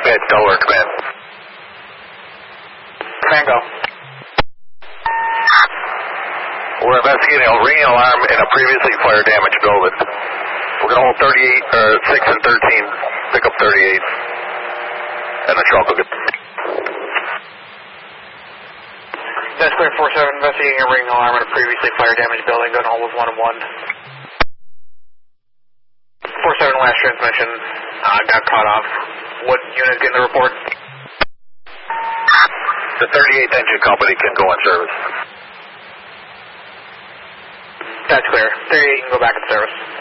It's Delaware Command. Command, go. We're investigating a ringing alarm in a previously fire damaged building. We're going to hold 6 and 13, pick up 38, and the truck will get... That's clear, 4-7, investigating a ringing alarm in a previously fire damaged building, going to hold with 1 and 1. 4-7, last transmission, got caught off. What unit getting the report? The 38th engine company can go in service. That's clear. 38 can go back in service.